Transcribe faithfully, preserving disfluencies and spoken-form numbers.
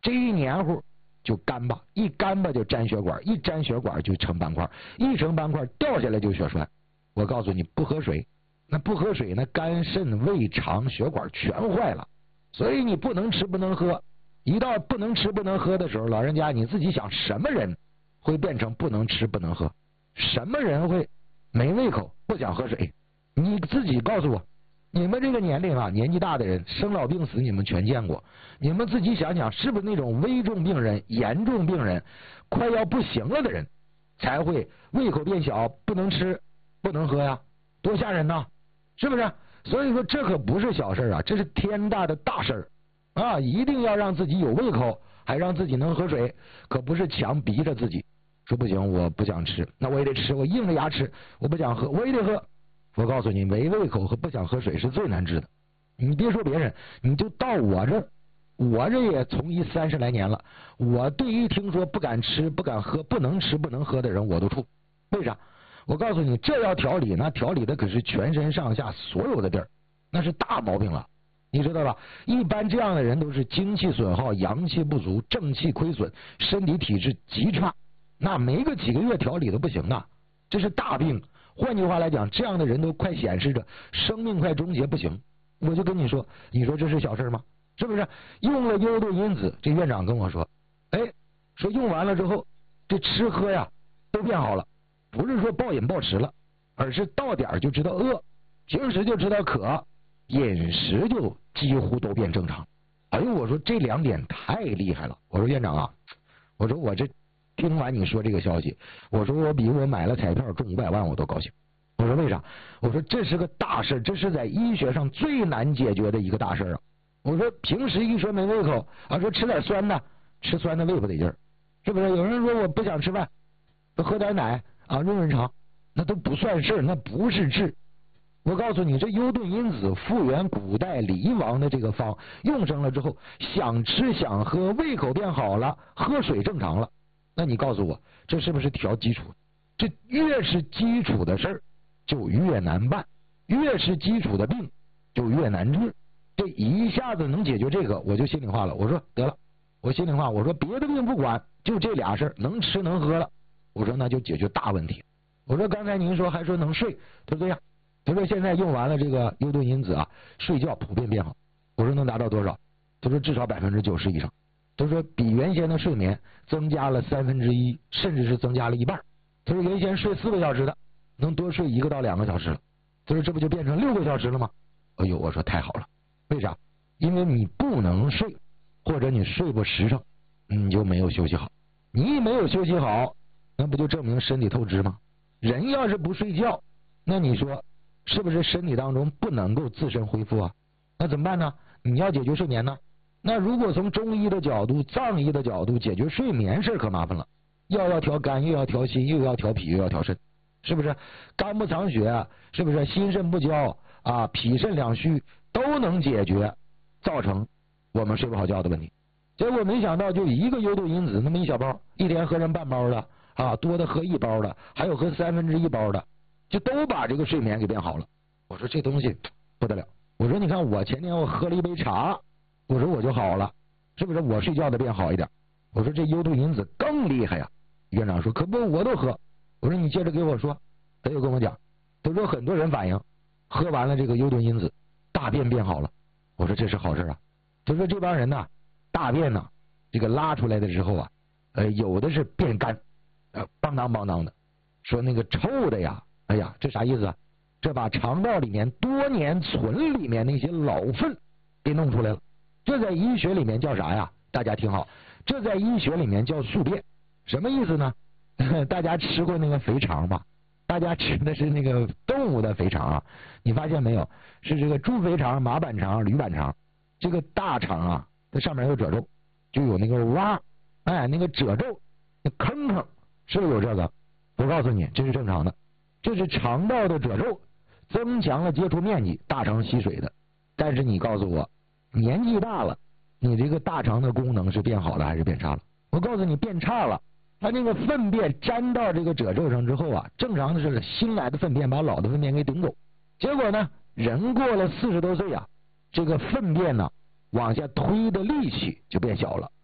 这一黏糊就干巴，一干巴就粘血管，一粘血管就成斑块，一成斑块掉下来就血栓。我告诉你，不喝水，那不喝水，那肝肾胃肠血管全坏了。所以你不能吃不能喝，一到不能吃不能喝的时候，老人家你自己想，什么人会变成不能吃不能喝？什么人会没胃口不想喝水？你自己告诉我。你们这个年龄啊，年纪大的人，生老病死你们全见过，你们自己想想，是不是那种危重病人、严重病人快要不行了的人才会胃口变小，不能吃不能喝呀？多吓人呐，是不是？所以说这可不是小事啊，这是天大的大事啊！一定要让自己有胃口，还让自己能喝水，可不是强逼着自己说不行，我不想吃，那我也得吃，我硬着牙吃，我不想喝，我也得喝。我告诉你，没胃口和不想喝水是最难治的。你别说别人，你就到我这，我这也从医三十来年了，我对于听说不敢吃、不敢喝、不能吃、不能喝的人，我都怵。为啥？我告诉你，这要调理，那调理的可是全身上下所有的地儿，那是大毛病了，你知道吧？一般这样的人都是精气损耗、阳气不足、正气亏损，身体体质极差，那没个几个月调理都不行的，这是大病。换句话来讲，这样的人都快显示着生命快终结，不行。我就跟你说，你说这是小事吗？是不是？用了优盾因子，这院长跟我说，哎，说用完了之后，这吃喝呀都变好了，不是说暴饮暴食了，而是到点就知道饿，平时就知道渴，饮食就几乎都变正常。哎呦，我说这两点太厉害了。我说院长啊，我说我这听完你说这个消息，我说我比我买了彩票中五百万我都高兴。我说为啥？我说这是个大事，这是在医学上最难解决的一个大事啊！我说平时一说没胃口啊，说吃点酸的，吃酸的胃不得劲儿，是不是？有人说我不想吃饭，喝点奶啊润润肠，那都不算事，那不是治。我告诉你，这优盾因子复原古代李王的这个方，用上了之后，想吃想喝，胃口变好了，喝水正常了。那你告诉我，这是不是调基础？这越是基础的事儿，就越难办；越是基础的病，就越难治。这一下子能解决这个，我就心里话了。我说得了，我心里话，我说别的病不管，就这俩事儿，能吃能喝了。我说那就解决大问题。我说刚才您说还说能睡，他说对呀。他说现在用完了这个优盾因子啊，睡觉普遍变好。我说能达到多少？他说至少百分之九十以上。他说比原先的睡眠增加了三分之一，甚至是增加了一半。他说原先睡四个小时的，能多睡一个到两个小时了。他说这不就变成六个小时了吗？哎呦，我说太好了。为啥？因为你不能睡，或者你睡不实诚，你就没有休息好。你一没有休息好，那不就证明身体透支吗？人要是不睡觉，那你说是不是身体当中不能够自身恢复啊？那怎么办呢？你要解决睡眠呢？那如果从中医的角度、藏医的角度解决睡眠事可麻烦了，药要调肝，又要调心，又要调脾，又要调肾，是不是？肝不藏血，是不是？心肾不交啊，脾肾两虚都能解决，造成我们睡不好觉的问题。结果没想到，就一个优盾因子那么一小包，一天喝上半包的啊，多的喝一包的，还有喝三分之一包的，就都把这个睡眠给变好了。我说这东西不得了。我说你看我前天我喝了一杯茶，我说我就好了，是不是？我睡觉的变好一点。我说这优盾因子更厉害呀。院长说可不我都喝。我说你接着给我说。他又跟我讲，他说很多人反映喝完了这个优盾因子大便变好了。我说这是好事啊。他说这帮人呐，大便呐这个拉出来的时候啊，呃有的是变干，呃邦当邦当的，说那个臭的呀，哎呀这啥意思啊？这把肠道里面多年存里面那些老粪给弄出来了。这在医学里面叫啥呀？大家听好，这在医学里面叫宿便。什么意思呢？大家吃过那个肥肠吧？大家吃的是那个动物的肥肠啊，你发现没有？是这个猪肥肠、马板肠、驴板肠。这个大肠啊，它上面有褶皱，就有那个洼，哎，那个褶皱，那坑坑，是不是有这个？我告诉你，这是正常的，这是肠道的褶皱增强了接触面积，大肠吸水的。但是你告诉我，年纪大了，你这个大肠的功能是变好了还是变差了？我告诉你，变差了。它那个粪便粘到这个褶皱上之后啊，正常的是新来的粪便把老的粪便给顶走。结果呢，人过了四十多岁啊，这个粪便呢往下推的力气就变小了，